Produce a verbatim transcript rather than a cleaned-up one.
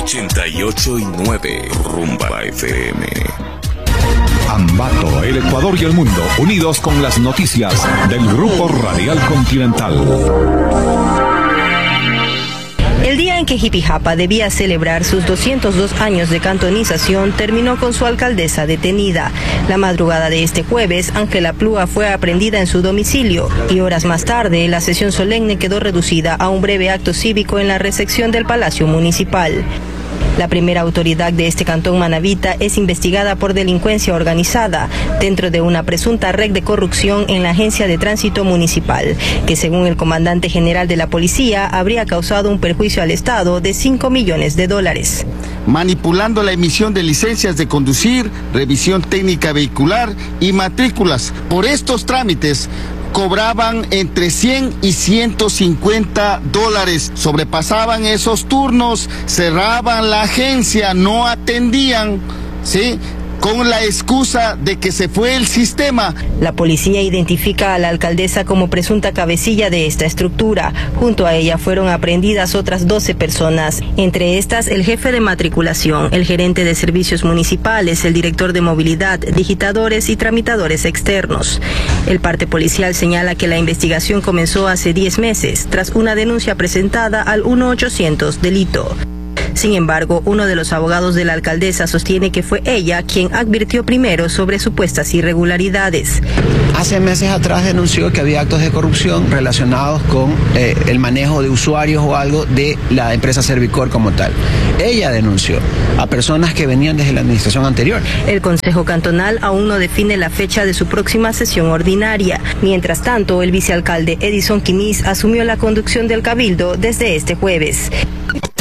ochenta y ocho y nueve Rumba F M. Ambato, el Ecuador y el mundo, unidos con las noticias del Grupo Radial Continental. El día en que Jipijapa debía celebrar sus doscientos dos años de cantonización terminó con su alcaldesa detenida. La madrugada de este jueves, Ángela Plúa fue aprehendida en su domicilio y horas más tarde la sesión solemne quedó reducida a un breve acto cívico en la recepción del Palacio Municipal. La primera autoridad de este cantón manabita es investigada por delincuencia organizada dentro de una presunta red de corrupción en la Agencia de Tránsito Municipal, que según el comandante general de la policía habría causado un perjuicio al Estado de cinco millones de dólares. Manipulando la emisión de licencias de conducir, revisión técnica vehicular y matrículas. Por estos trámites cobraban entre cien y ciento cincuenta dólares, sobrepasaban esos turnos, cerraban la agencia, no atendían, ¿sí?, con la excusa de que se fue el sistema. La policía identifica a la alcaldesa como presunta cabecilla de esta estructura. Junto a ella fueron aprehendidas otras doce personas, entre estas el jefe de matriculación, el gerente de servicios municipales, el director de movilidad, digitadores y tramitadores externos. El parte policial señala que la investigación comenzó hace diez meses, tras una denuncia presentada al uno ochocientos delito. Sin embargo, uno de los abogados de la alcaldesa sostiene que fue ella quien advirtió primero sobre supuestas irregularidades. Hace meses atrás denunció que había actos de corrupción relacionados con eh, el manejo de usuarios o algo de la empresa Servicor como tal. Ella denunció a personas que venían desde la administración anterior. El Consejo Cantonal aún no define la fecha de su próxima sesión ordinaria. Mientras tanto, el vicealcalde Edison Quiniz asumió la conducción del cabildo desde este jueves.